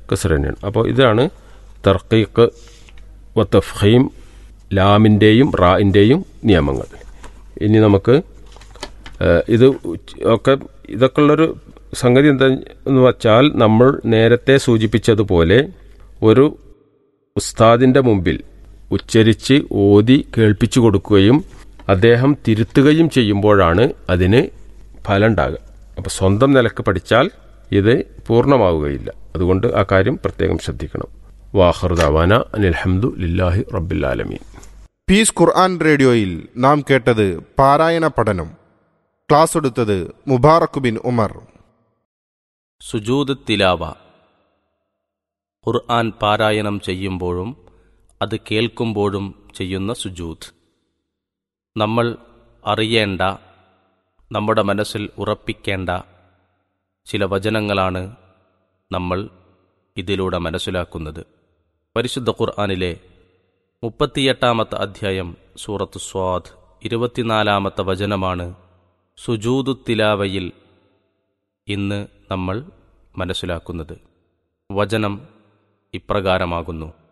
കസ്ർ തന്നെയാണ്. അപ്പോൾ ഇതാണ് തർക്കീഖ് വ തഫ്ഖീം, ലാമിൻ്റെയും റാഇൻ്റെയും നിയമങ്ങൾ. ഇനി നമുക്ക് ഇതൊക്കെ ഉള്ളൊരു സംഗതി എന്താന്ന് വച്ചാൽ, നമ്മൾ നേരത്തെ സൂചിപ്പിച്ചതുപോലെ ഒരു ഉസ്താദിൻ്റെ മുമ്പിൽ ഉച്ചരിച്ച് ഓതി കേൾപ്പിച്ചു കൊടുക്കുകയും അദ്ദേഹം തിരുത്തുകയും ചെയ്യുമ്പോഴാണ് അതിന് ഫലം ഉണ്ടാകുക. അപ്പോൾ സ്വന്തം നിലക്ക് പഠിച്ചാൽ ഇത് പൂർണ്ണമാവുകയില്ല. അതുകൊണ്ട് ആ കാര്യം പ്രത്യേകം ശ്രദ്ധിക്കണം. വാഖിറു ദഅവാന അനിൽ ഹംദു ലില്ലാഹി റബ്ബിൽ ആലമീൻ. പീസ് ഖുർആൻ റേഡിയോയിൽ നാം കേട്ടത് പാരായണ പഠനം. ക്ലാസ് എടുത്തത് മുബാറക് ബിൻ ഉമർ. സുജൂദ് തിലാവ. ഖുർആൻ പാരായണം ചെയ്യുമ്പോഴും അത് കേൾക്കുമ്പോഴും ചെയ്യുന്ന സുജൂദ്. നമ്മൾ അറിയേണ്ട, നമ്മുടെ മനസ്സിൽ ഉറപ്പിക്കേണ്ട ചില വചനങ്ങളാണ് നമ്മൾ ഇതിലൂടെ മനസ്സിലാക്കുന്നത്. പരിശുദ്ധ ഖുർആനിലെ 38-ാമത്തെ അധ്യായം സൂറത്ത് സ്വാദ് 24-ാമത്തെ വചനമാണ് സുജൂദു തിലാവയിൽ ഇന്ന് നമ്മൾ മനസ്സിലാക്കുന്നത്. വചനം ഇപ്രകാരമാകുന്നു: